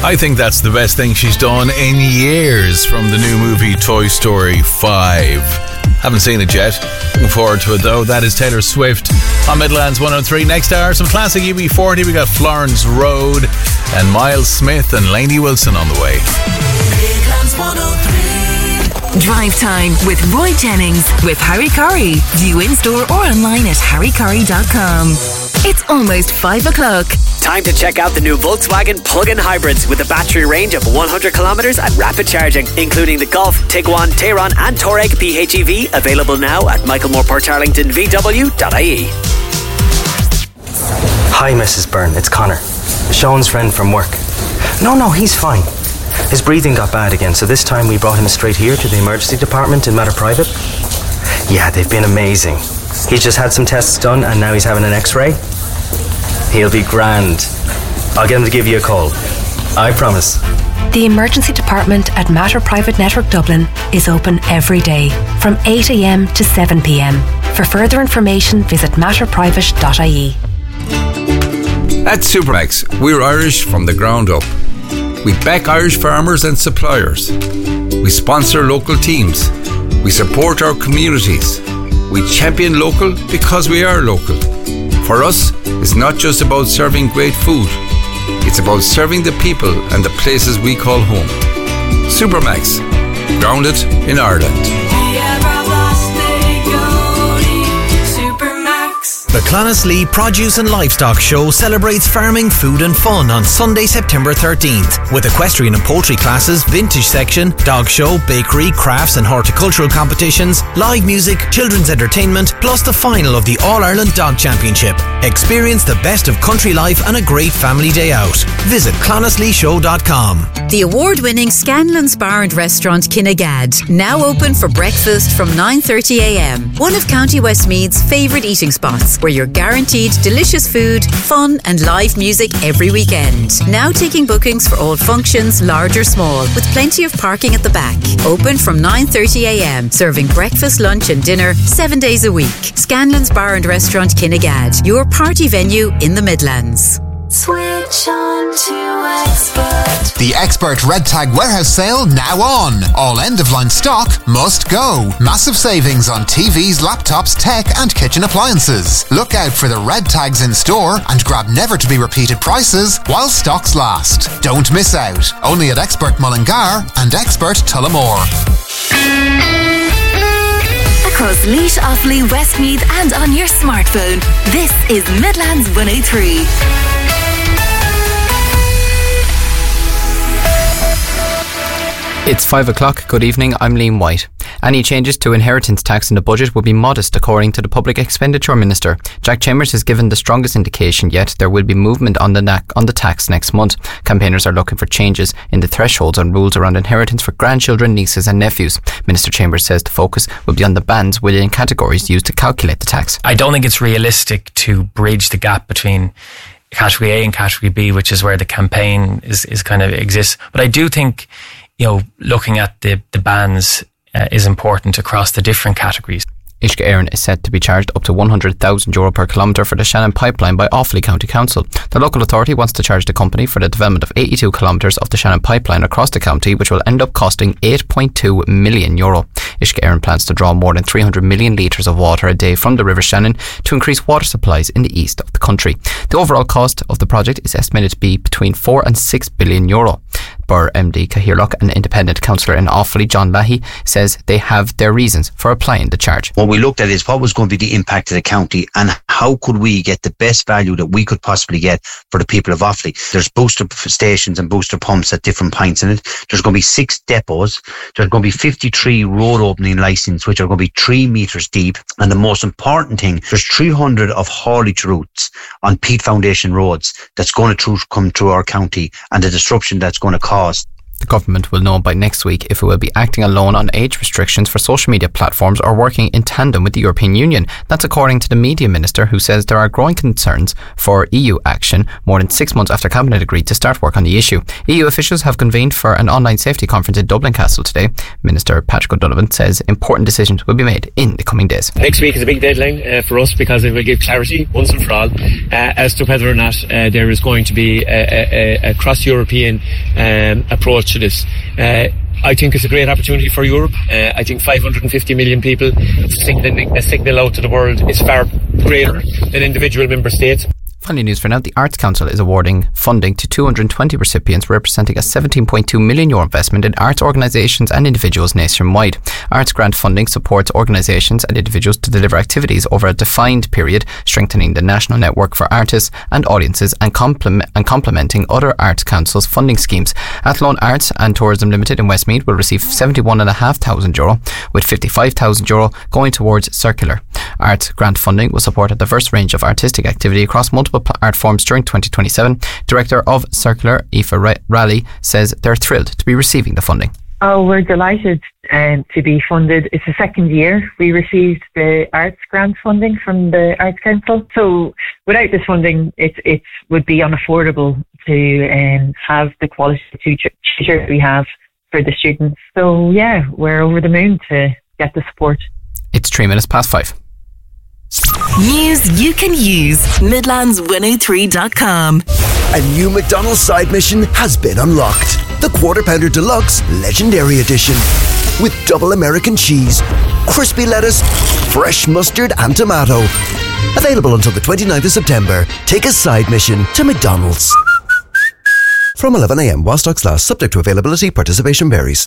I think that's the best thing she's done in years from the new movie Toy Story 5. Haven't seen it yet. Looking forward to it though. That is Taylor Swift on Midlands 103. Next hour, some classic UB40. We got Florence Road and Miles Smith and Lainey Wilson on the way. Midlands 103. Drive Time with Roy Jennings with Harry Curry. View in store or online at harrycurry.com. It's almost 5 o'clock. Time to check out the new Volkswagen plug-in hybrids with a battery range of 100 kilometres and rapid charging, including the Golf, Tiguan, Tayron and Touareg PHEV, available now at michaelmooreportarlingtonvw.ie. Hi, Mrs. Byrne. It's Connor, Sean's friend from work. No, he's fine. His breathing got bad again, so this time we brought him straight here to the emergency department in Matter Private. Yeah, they've been amazing. He's just had some tests done and now he's having an x-ray. He'll be grand. I'll get him to give you a call. I promise. The emergency department at Matter Private Network Dublin is open every day from 8 a.m. to 7 p.m. For further information, visit matterprivate.ie. At Supermax, we're Irish from the ground up. We back Irish farmers and suppliers. We sponsor local teams. We support our communities. We champion local because we are local. For us, it's not just about serving great food. It's about serving the people and the places we call home. Supermax, grounded in Ireland. The Clonaslee Produce and Livestock Show celebrates farming, food and fun on Sunday, September 13th with equestrian and poultry classes, vintage section, dog show, bakery, crafts and horticultural competitions, live music, children's entertainment, plus the final of the All-Ireland Dog Championship. Experience the best of country life and a great family day out. Visit clonasleeshow.com. The award-winning Scanlon's Bar and Restaurant Kinnegad, now open for breakfast from 9:30 a.m. One of County Westmeath's favourite eating spots, where you're guaranteed delicious food, fun and live music every weekend. Now taking bookings for all functions, large or small, with plenty of parking at the back. Open from 9:30 a.m, serving breakfast, lunch and dinner 7 days a week. Scanlon's Bar and Restaurant Kinnegad, your party venue in the Midlands. Switch on to Expert. The Expert Red Tag Warehouse Sale now on. All end-of-line stock must go. Massive savings on TVs, laptops, tech and kitchen appliances. Look out for the red tags in store and grab never-to-be-repeated prices while stocks last. Don't miss out. Only at Expert Mullingar and Expert Tullamore. Across Laois, Offaly, Westmeath and on your smartphone. This is Midlands 103. It's 5 o'clock. Good evening, I'm Liam White. Any changes to inheritance tax in the budget will be modest, according to the Public Expenditure Minister. Jack Chambers has given the strongest indication yet there will be movement on the tax next month. Campaigners are looking for changes in the thresholds and rules around inheritance for grandchildren, nieces and nephews. Minister Chambers says the focus will be on the bands within categories used to calculate the tax. I don't think it's realistic to bridge the gap between Category A and Category B, which is where the campaign is kind of exists. But I do think, looking at the bands is important across the different categories. Uisce Éireann is set to be charged up to €100,000 per kilometre for the Shannon pipeline by Offaly County Council. The local authority wants to charge the company for the development of 82 kilometres of the Shannon pipeline across the county, which will end up costing €8.2 million. Uisce Éireann plans to draw more than 300 million litres of water a day from the River Shannon to increase water supplies in the east of the country. The overall cost of the project is estimated to be between €4 and €6 billion. Burr MD Cahirlock, an independent councillor in Offaly, John Lahey, says they have their reasons for applying the charge. What we looked at is what was going to be the impact to the county and how could we get the best value that we could possibly get for the people of Offaly. There's booster stations and booster pumps at different points in it. There's going to be 6 depots. There's going to be 53 road opening licenses, which are going to be 3 metres deep. And the most important thing, there's 300 of haulage routes on peat foundation roads that's going to come through our county, and the disruption that's going to cause. The government will know by next week if it will be acting alone on age restrictions for social media platforms or working in tandem with the European Union. That's according to the media minister, who says there are growing concerns for EU action more than 6 months after Cabinet agreed to start work on the issue. EU officials have convened for an online safety conference in Dublin Castle today. Minister Patrick O'Donovan says important decisions will be made in the coming days. Next week is a big deadline for us, because it will give clarity once and for all as to whether or not there is going to be a cross-European approach to this. I think it's a great opportunity for Europe. I think 550 million people signaling a signal out to the world is far greater than individual member states. Funny news for now, the Arts Council is awarding funding to 220 recipients, representing a €17.2 million investment in arts organisations and individuals nationwide. Arts grant funding supports organisations and individuals to deliver activities over a defined period, strengthening the national network for artists and audiences and complementing other Arts Council's funding schemes. Athlone Arts and Tourism Limited in Westmeath will receive €71,500, with €55,000 going towards Circular. Arts grant funding will support a diverse range of artistic activity across multiple art forms during 2027. Director of Circular, Aoife Raleigh, says they're thrilled to be receiving the funding. Oh, we're delighted to be funded. It's the second year we received the arts grant funding from the Arts Council. So without this funding, it would be unaffordable to have the quality of teacher we have for the students. So yeah, we're over the moon to get the support. It's 5:03. News you can use. Midlands103.com. A new McDonald's side mission has been unlocked. The Quarter Pounder Deluxe Legendary Edition. With double American cheese, crispy lettuce, fresh mustard and tomato. Available until the 29th of September. Take a side mission to McDonald's. From 11 a.m. while stocks last, subject to availability, participation varies.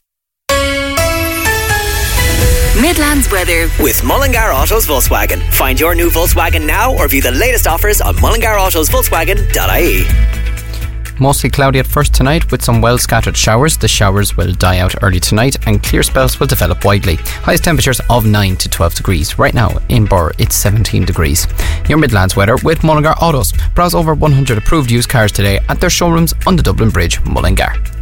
Midlands weather with Mullingar Autos Volkswagen. Find your new Volkswagen now or view the latest offers on mullingarautos.volkswagen.ie. Mostly cloudy at first tonight with some well-scattered showers. The showers will die out early tonight and clear spells will develop widely. Highest temperatures of 9 to 12 degrees. Right now in Birr it's 17 degrees. Your Midlands weather with Mullingar Autos. Browse over 100 approved used cars today at their showrooms on the Dublin Bridge, Mullingar.